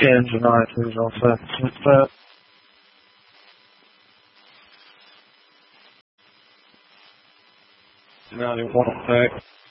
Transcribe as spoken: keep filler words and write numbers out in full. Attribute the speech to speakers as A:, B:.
A: engine light is off there. Now they want to